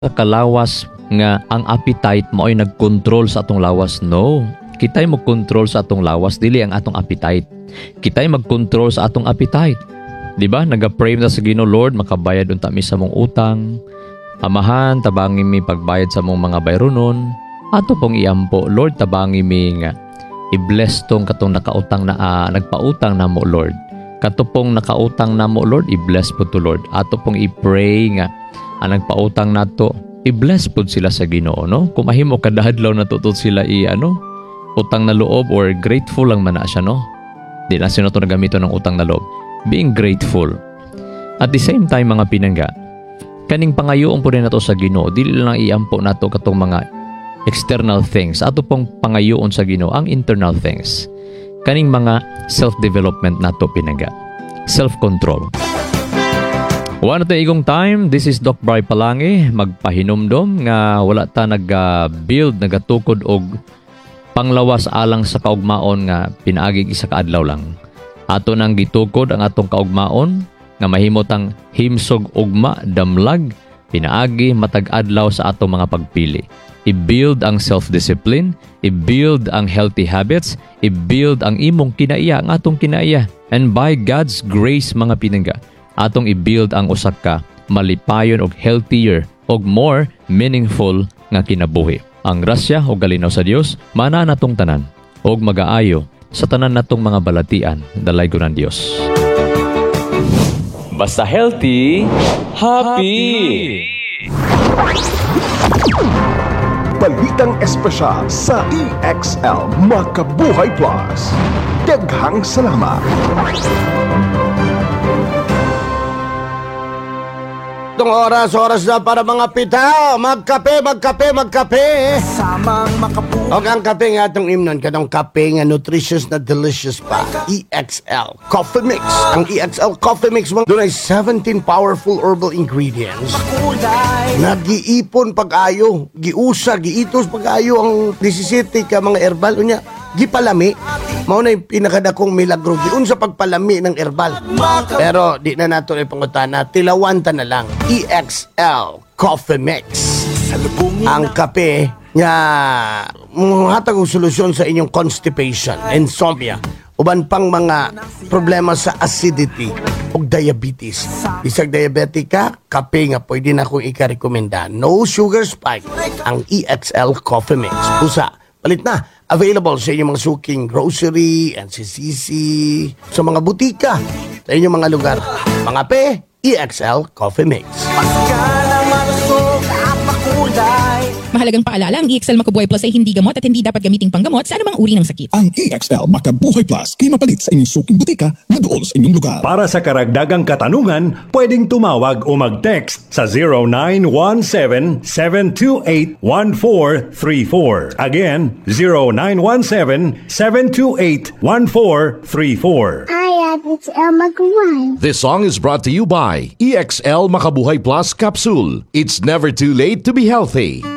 kalawas nga ang appetite mo ay nagkontrol sa atong lawas. No. Kita'y mag-control sa atong lawas, dili ang atong appetite. Kita'y mag-control sa atong appetite. Diba? Nag-pray na sa Ginoo, Lord, makabayad unta mi sa mong utang. Amahan, tabangi mi pagbayad sa mong mga bayronon. Ato pong iampo, Lord, tabangi mi nga i-bless tong katong nakautang na nagpautang na mo, Lord. Kato pong nakautang na mo, Lord, i-bless po to, Lord. Ato pong i-pray nga ang nagpautang nato, i-bless po sila sa Ginoo, no? Kung mahimo kadahadlaw na tutod sila utang na loob or grateful lang man na siya, no? Di na sino to nagamito ng utang na loob. Being grateful. At the same time, mga pinangga, kaning pangayoon po rin nato sa Ginoo, dili lang iampo nato katong mga external things. Ato pong pangayoon sa Ginoo ang internal things. Kaning mga self-development nato pinangga. Self-control. One at igong time, this is Doc Bry Palangi, magpahinumdom nga wala ta nag-build, nagatukod og panglawas alang sa kaugmaon nga pinaagig isa ka adlaw lang. Ato nang gitukod ang atong kaugmaon nga mahimot ang himsog ugma, damlag, pinaagi matag adlaw sa atong mga pagpili. I-build ang self-discipline, i-build ang healthy habits, i-build ang imong kinaiya, ang atong kinaiya. And by God's grace mga pinangga, atong i-build ang usak ka malipayon og healthier og more meaningful nga kinabuhi. Ang grasya o galinaw sa Dios mana natong tanan og magaayo sa tanan natong mga balatian dalay ng Dios. Basta healthy, happy. Balitang espesyal sa EXL Makabuhay Plus. Daghang salamat. Itong oras na para mga pita. Magkape. Samang makabuhay. O ang kape nga itong imnon, kanong kape nga nutritious na delicious pa. EXL Coffee Mix. Ang EXL Coffee Mix, doon ay 17 powerful herbal ingredients. Nag-iipon pag-ayo, giusa, giitos pag-ayo ang 17 ka mga herbal. Unya, gipalami. Mao na yung pinakadakong milagro. Giun sa pagpalami ng herbal. Pero di na nato ipangutana, tilawanta na lang. EXL Coffee Mix. Ang kape nga hatag og solusyon sa inyong constipation, insomnia, uban pang mga problema sa acidity ug diabetes. Isag diabetic ka, kape nga pwede na kong ika-rekomenda. No sugar spike ang EXL Coffee Mix. Pusa, palit na. Available sa inyong mga suking grocery, NCCC, sa mga butika, sa inyong mga lugar. Mga pe, EXL Coffee Mix. Mahalagang paalala, ang EXL Makabuhay Plus ay hindi gamot at hindi dapat gamiting panggamot sa anumang uri ng sakit. Ang EXL Makabuhay Plus ay mapalit sa inyong suking butika na doon sa inyong lugar. Para sa karagdagang katanungan, pwedeng tumawag o mag-text sa 0917-728-1434. Again, 0917-728-1434. Hi, EXL Makabuhay. This song is brought to you by EXL Makabuhay Plus Capsule. It's never too late to be healthy.